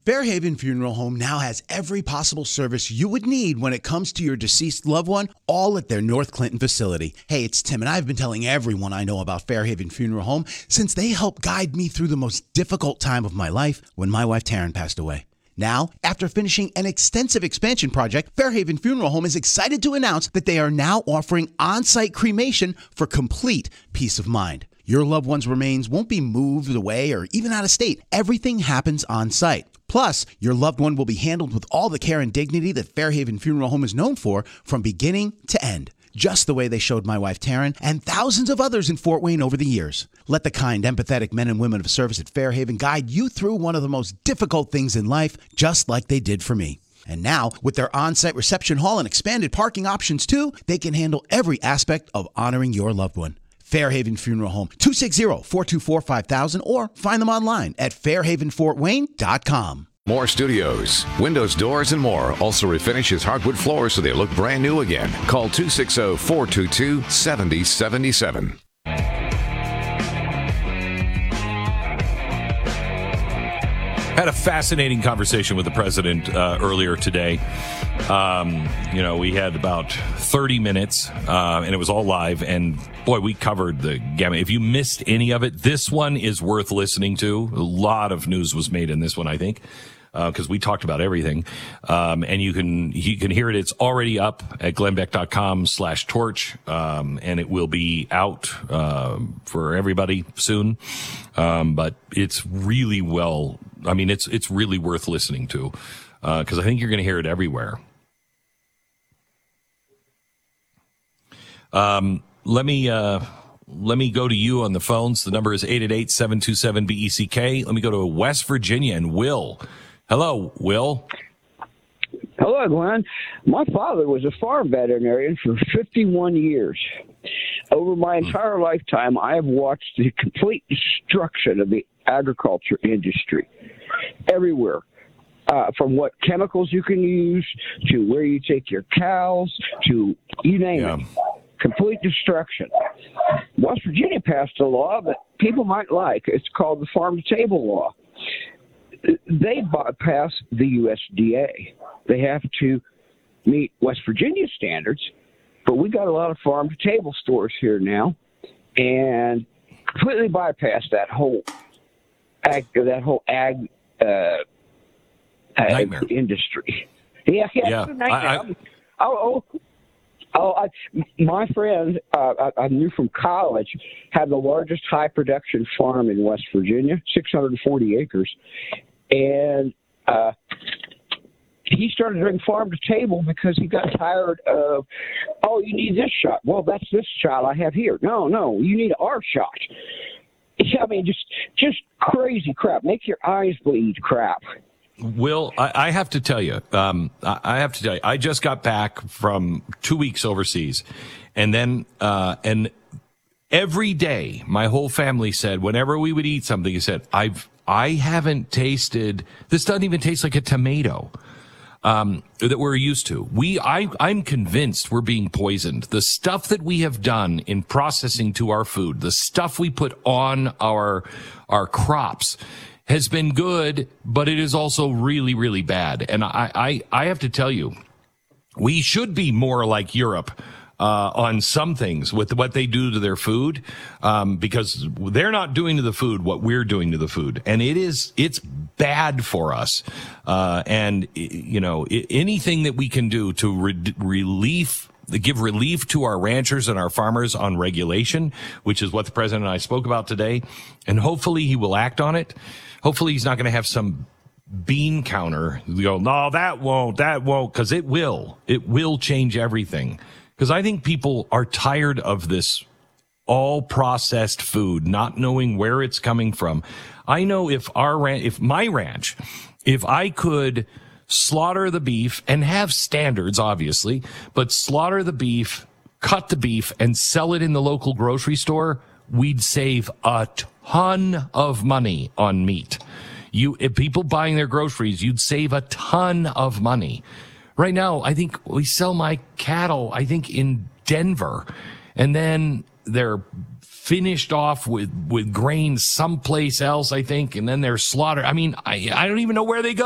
Fairhaven Funeral Home now has every possible service you would need when it comes to your deceased loved one, all at their North Clinton facility. Hey, it's Tim, and I've been telling everyone I know about Fairhaven Funeral Home since they helped guide me through the most difficult time of my life when my wife Taryn passed away. Now, after finishing an extensive expansion project, Fairhaven Funeral Home is excited to announce that they are now offering on-site cremation for complete peace of mind. Your loved one's remains won't be moved away or even out of state. Everything happens on site. Plus, your loved one will be handled with all the care and dignity that Fairhaven Funeral Home is known for from beginning to end. Just the way they showed my wife Taryn and thousands of others in Fort Wayne over the years. Let the kind, empathetic men and women of service at Fairhaven guide you through one of the most difficult things in life, just like they did for me. And now, with their on-site reception hall and expanded parking options too, they can handle every aspect of honoring your loved one. Fairhaven Funeral Home, 260-424-5000, or find them online at fairhavenfortwayne.com. More studios, windows, doors, and more. Also refinishes hardwood floors so they look brand new again. Call 260-422-7077. Had a fascinating conversation with the president earlier today. We had about 30 minutes, and it was all live. And boy, we covered the gamut. If you missed any of it, this one is worth listening to. A lot of news was made in this one, I think, because we talked about everything. And you can hear it. It's already up at glennbeck.com/torch. And it will be out, for everybody soon. But it's really it's really worth listening to, because I think you're going to hear it everywhere. Let me go to you on the phones. The number is 888-727-BECK. Let me go to West Virginia and Will. Hello, Will. Hello, Glenn. My father was a farm veterinarian for 51 years. Over my entire lifetime, I have watched the complete destruction of the agriculture industry everywhere. From what chemicals you can use to where you take your cows to you name it. Complete destruction. West Virginia passed a law that people might like. It's called the Farm to Table Law. They bypass the USDA. They have to meet West Virginia standards, but we got a lot of farm to table stores here now, and completely bypass that whole ag industry. My friend I knew from college had the largest high production farm in West Virginia, 640 acres, and he started doing farm to table because he got tired of, you need this shot. Well, that's this shot I have here. No, you need our shot. I mean, just crazy crap. Make your eyes bleed crap. Will, I have to tell you, I just got back from 2 weeks overseas, and then, and every day my whole family said, whenever we would eat something, he said, I haven't tasted, this doesn't even taste like a tomato, that we're used to. I'm convinced we're being poisoned. The stuff that we have done in processing to our food, the stuff we put on our crops, has been good, but it is also really, really bad. And I have to tell you, we should be more like Europe on some things with what they do to their food, because they're not doing to the food what we're doing to the food, and it's bad for us. And anything that we can do to give relief to our ranchers and our farmers on regulation, which is what the president and I spoke about today, and hopefully he will act on it. Hopefully he's not going to have some bean counter. We go, no, that won't, because it will change everything. Because I think people are tired of this all processed food, not knowing where it's coming from. I know if my ranch, if I could slaughter the beef and have standards, obviously, but slaughter the beef, cut the beef, and sell it in the local grocery store, we'd save a ton of money on meat. If people buying their groceries, you'd save a ton of money. Right now, I think we sell my cattle, in Denver, and then they're finished off with grain someplace else, and then they're slaughtered. I mean, I don't even know where they go.